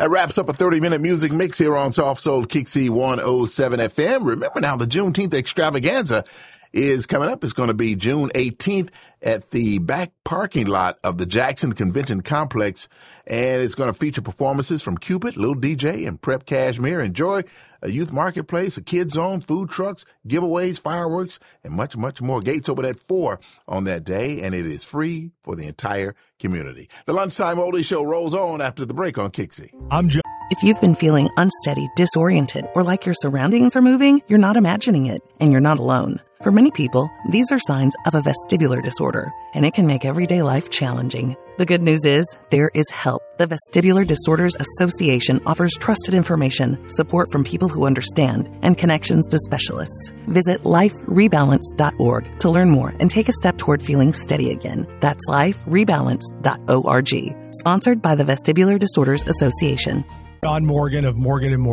That wraps up a 30-minute music mix here on Soft Soul Kixie 107 FM. Remember now, the Juneteenth extravaganza is coming up. It's going to be June 18th at the back parking lot of the Jackson Convention Complex, and it's going to feature performances from Cupid, Lil DJ, and Prep Cashmere. Enjoy a youth marketplace, a kids zone, food trucks, giveaways, fireworks, and much, much more. Gates open at 4 on that day, and it is free for the entire community. The Lunchtime Oldie Show rolls on after the break on Kixie. I'm Joe. If you've been feeling unsteady, disoriented, or like your surroundings are moving, you're not imagining it, and you're not alone. For many people, these are signs of a vestibular disorder, and it can make everyday life challenging. The good news is, there is help. The Vestibular Disorders Association offers trusted information, support from people who understand, and connections to specialists. Visit liferebalance.org to learn more and take a step toward feeling steady again. That's liferebalance.org. Sponsored by the Vestibular Disorders Association. John Morgan of Morgan & Morgan.